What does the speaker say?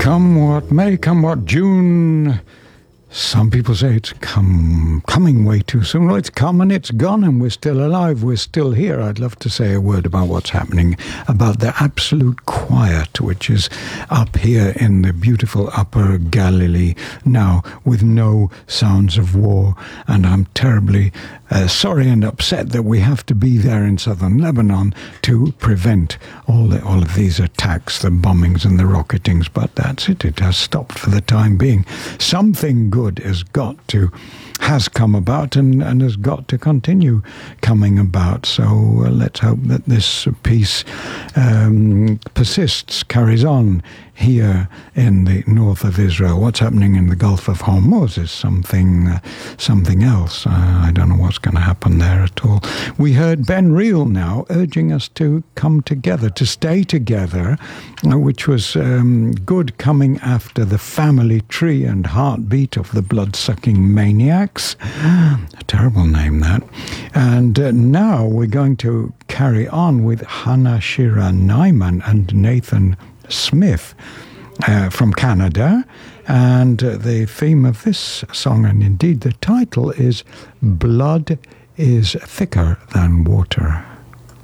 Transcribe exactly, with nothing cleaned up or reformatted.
Come what may, come what June. Some people say it's come coming way too soon. Well, it's come and it's gone, and we're still alive. We're still here. I'd love to say a word about what's happening, about the absolute quiet, which is up here in the beautiful Upper Galilee now, with no sounds of war. And I'm terribly uh, sorry and upset that we have to be there in southern Lebanon to prevent all the, all of these attacks, the bombings and the rocketings. But that's it. It has stopped for the time being. Something good has got to, has come about and, and has got to continue coming about. So uh, let's hope that this peace um, persists, carries on here in the north of Israel. What's happening in the Gulf of Hormuz is something uh, something else. Uh, I don't know what's going to happen there at all. We heard Ben Reel now urging us to come together, to stay together, uh, which was um, good, coming after the family tree and heartbeat of the blood-sucking maniacs. A terrible name, that. And uh, now we're going to carry on with Hannah Shira Nyman and Nathan Smith uh, from Canada, and uh, the theme of this song, and indeed the title, is Blood is Thicker Than Water.